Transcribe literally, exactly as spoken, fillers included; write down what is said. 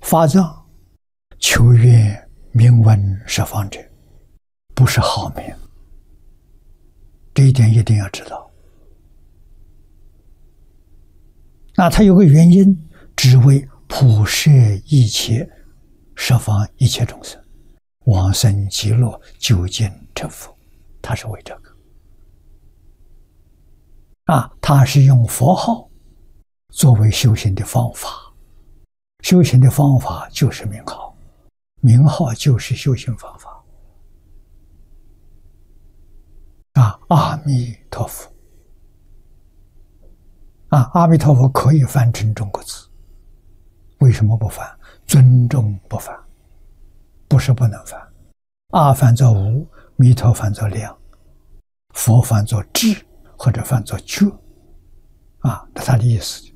法藏求愿名闻十方者，不是好名，这一点一定要知道。那它有个原因，只为普摄一切十方一切众生往生极乐究竟成佛，它是为这个啊，它是用佛号作为修行的方法。修行的方法就是名号，名号就是修行方法啊！阿弥陀佛啊！阿弥陀佛可以翻成中国字，为什么不翻？尊重不翻，不是不能翻。阿翻作无，弥陀翻作量，佛翻作智，或者翻作觉啊，那他的意思。